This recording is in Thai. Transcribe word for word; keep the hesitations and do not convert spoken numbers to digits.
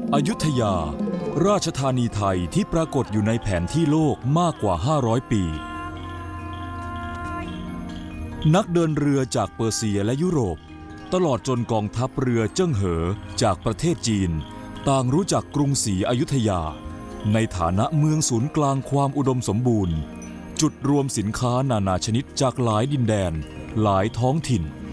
อยุธยาราชธานีไทยที่ปรากฏอยู่ในแผนที่โลกมากกว่าห้าร้อยปีนักเดินเรือจากเปอร์เซียและยุโรปตลอดจนกองทัพเรือเจิ้งเหอจากประเทศจีนต่างรู้จักกรุงศรีอยุธยาในฐานะเมืองศูนย์กลางความอุดมสมบูรณ์จุดรวมสินค้านานาชนิดจากหลายดินแดนหลายท้องถิ่น